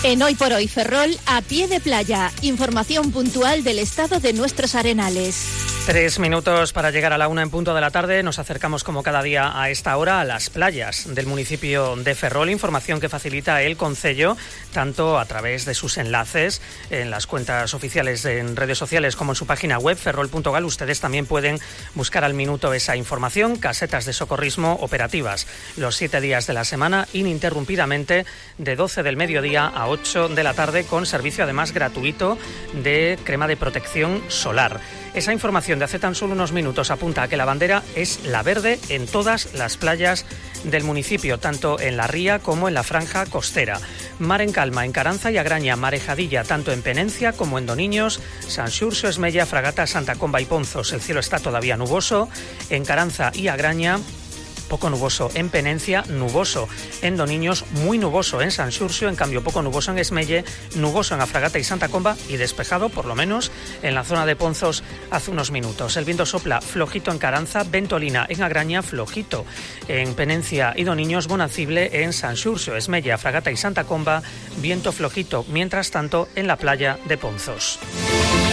En Hoy por Hoy Ferrol, a pie de playa. Información puntual del estado de nuestros arenales. 3 minutos para llegar a la 1 en punto de la tarde. Nos acercamos como cada día a esta hora a las playas del municipio de Ferrol. Información que facilita el concello, tanto a través de sus enlaces en las cuentas oficiales en redes sociales como en su página web ferrol.gal. Ustedes también pueden buscar al minuto esa información. Casetas de socorrismo operativas los 7 días de la semana, ininterrumpidamente de 12 del mediodía a 8 de la tarde, con servicio además gratuito de crema de protección solar. Esa información de hace tan solo unos minutos apunta a que la bandera es la verde en todas las playas del municipio, tanto en la ría como en la franja costera. Mar en calma en Caranza y Agraña, marejadilla tanto en Penencia como en Doniños, San Xurxo, Esmella, Fragata, Santa Comba y Ponzos. El cielo está todavía nuboso en Caranza y Agraña. Poco nuboso en Penencia, nuboso en Doniños, muy nuboso en San Xurxo, en cambio poco nuboso en Esmelle, nuboso en Afragata y Santa Comba y despejado, por lo menos, en la zona de Ponzos hace unos minutos. El viento sopla flojito en Caranza, ventolina en Agraña, flojito en Penencia y Doniños, bonacible en San Xurxo, Esmelle, Afragata y Santa Comba, viento flojito, mientras tanto, en la playa de Ponzos.